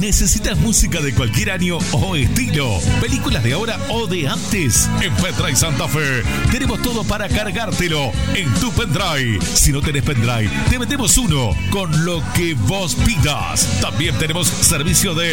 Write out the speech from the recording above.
¿Necesitas música de cualquier año o estilo? ¿Películas de ahora o de antes? En Pendrive Santa Fe tenemos todo para cargártelo en tu pendrive. Si no tenés pendrive, te metemos uno con lo que vos pidas. También tenemos servicio de